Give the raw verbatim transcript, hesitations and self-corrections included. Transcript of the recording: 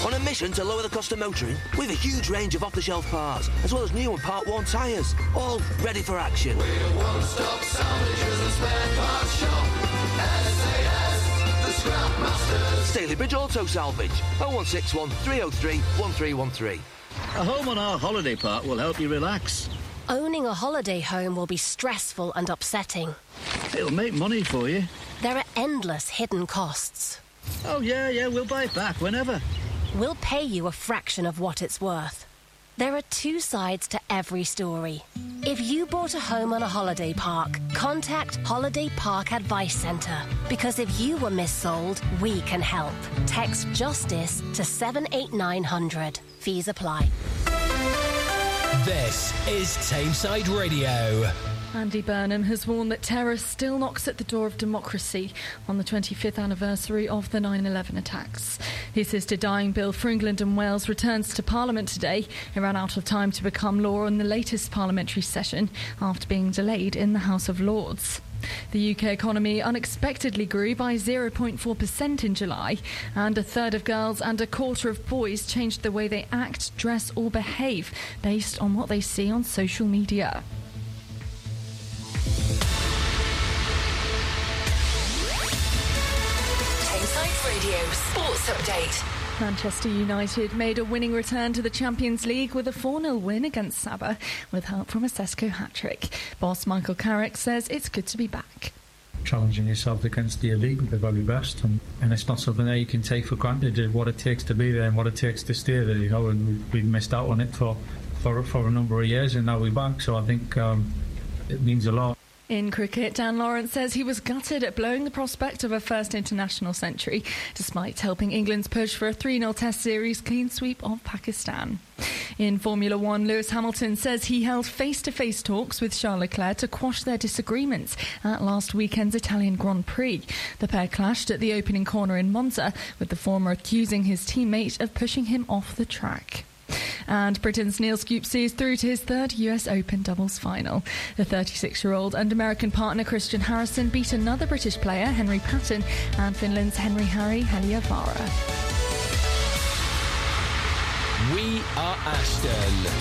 On a mission to lower the cost of motoring, we've a huge range of off-the-shelf parts, as well as new and part-worn tyres, all ready for action. We're one-stop salvagers and spare parts shop. S A S, the Scrap Masters. Stalybridge Auto Salvage, oh one six one, three oh three, one three one three. A home on our holiday park will help you relax. Owning a holiday home will be stressful and upsetting. It'll make money for you. There are endless hidden costs. Oh, yeah, yeah, we'll buy it back whenever. We'll pay you a fraction of what it's worth. There are two sides to every story. If you bought a home on a holiday park, contact Holiday Park Advice Centre. Because if you were missold, we can help. Text JUSTICE to seven eight nine hundred. Fees apply. This is Tameside Radio. Andy Burnham has warned that terror still knocks at the door of democracy on the twenty-fifth anniversary of the nine eleven attacks. His sister dying bill for England and Wales returns to Parliament today. It ran out of time to become law in the latest parliamentary session after being delayed in the House of Lords. The U K economy unexpectedly grew by zero point four percent in July, and a third of girls and a quarter of boys changed the way they act, dress or behave based on what they see on social media. Radio Sports Update. Manchester United made a winning return to the Champions League with a four nil win against Sabah with help from a Sesko hat-trick. Boss Michael Carrick says it's good to be back. Challenging yourself against the elite at the very best, and, and it's not something that you can take for granted, what it takes to be there and what it takes to stay there, you know, and we've, we've missed out on it for, for, for a number of years, and now we're back, so I think um, it means a lot. In cricket, Dan Lawrence says he was gutted at blowing the prospect of a first international century, despite helping England's push for a three nil Test series clean sweep of Pakistan. In Formula One, Lewis Hamilton says he held face-to-face talks with Charles Leclerc to quash their disagreements at last weekend's Italian Grand Prix. The pair clashed at the opening corner in Monza, with the former accusing his teammate of pushing him off the track. And Britain's Neil Scoopsy is through to his third U S Open doubles final. The thirty-six-year-old and American partner Christian Harrison beat another British player, Henry Patton, and Finland's Henri Harry Heliavaara. We are Ashton.